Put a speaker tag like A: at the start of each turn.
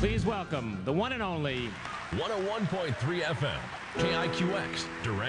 A: Please welcome the one and only
B: 101.3 FM, KIQX, Direct.